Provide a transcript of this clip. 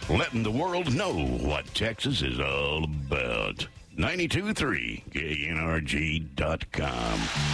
letting the world know what Texas is all about. 92.3 KNRG.com.